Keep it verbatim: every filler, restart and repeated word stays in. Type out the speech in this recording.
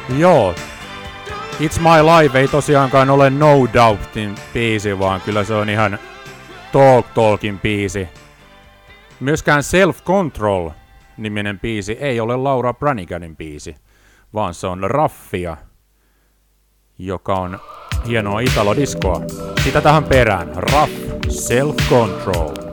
Joo. It's My Life ei tosiaankaan ole No Doubtin biisi, vaan kyllä se on ihan Talk Talkin biisi. Myöskään Self Control niminen biisi ei ole Laura Braniganin biisi, vaan se on Raffia, joka on hienoa Italo-diskoa. Sitä tähän perään. Raff, Self Control.